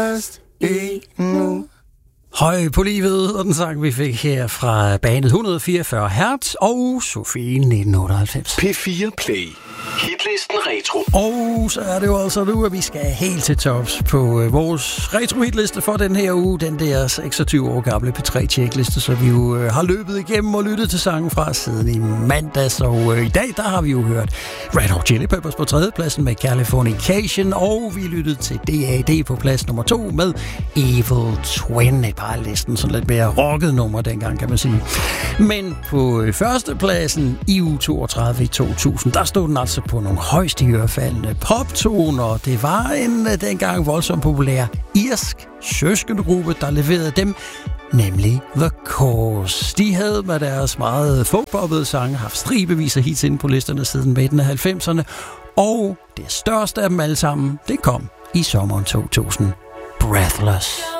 Høj på livet, og den sang, vi fik her fra bandet 144 Hertz og Sofie 1998. P4 Play. Hitlisten Retro. Og så er det jo altså nu, at vi skal helt til tops på vores retro-hitliste for den her uge. Den der 26 år gamle P3-checkliste, så vi jo har løbet igennem og lyttet til sangen fra siden i mandags. Og i dag, der har vi jo hørt Red Hot Chili Peppers på 3. pladsen med Californication. Og vi lyttede til D.A.D. på plads nummer 2 med Evil Twin. Et par listen, sådan lidt mere rocket nummer dengang, kan man sige. Men på førstepladsen i uge 32 i 2000, der stod den altså på nogle højst i ørefaldende poptoner. Det var en dengang voldsomt populær irsk søskendegruppe, der leverede dem, nemlig The Course. De havde med deres meget folkpoppede sange haft stribevis af hits inde på listerne siden midten af 90'erne, og det største af dem alle sammen, det kom i sommeren 2000. Breathless.